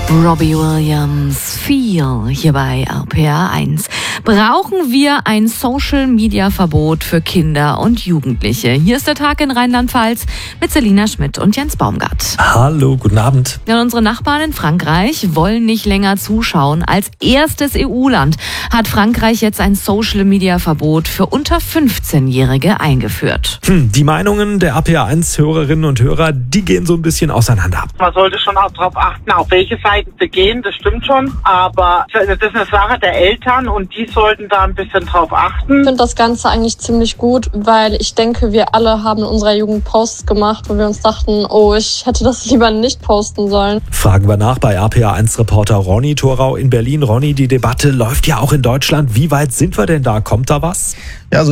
Robbie Williams, Feel, hier bei RPA 1. Brauchen wir ein Social-Media-Verbot für Kinder und Jugendliche? Hier ist der Tag in Rheinland-Pfalz mit Selina Schmidt und Jens Baumgart. Hallo, guten Abend. Ja, unsere Nachbarn in Frankreich wollen nicht länger zuschauen. Als erstes EU-Land hat Frankreich jetzt ein Social-Media-Verbot für unter 15-Jährige eingeführt. Die Meinungen der RPA 1-Hörerinnen und Hörer, die gehen so ein bisschen auseinander. Man sollte schon auch darauf achten, auf welche Seiten sie gehen, das stimmt schon. Aber das ist eine Sache der Eltern und die sollten da ein bisschen drauf achten. Ich finde das Ganze eigentlich ziemlich gut, weil ich denke, wir alle haben in unserer Jugend Posts gemacht, wo wir uns dachten, oh, ich hätte das lieber nicht posten sollen. Fragen wir nach bei RPA 1-Reporter Ronny Thorau in Berlin. Ronny, die Debatte läuft ja auch in Deutschland. Wie weit sind wir denn da? Kommt da was? Ja, also